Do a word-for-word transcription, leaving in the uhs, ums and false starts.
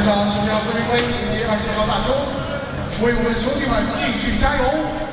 上，请将孙明辉以及二十号大叔为我们兄弟们继续加油！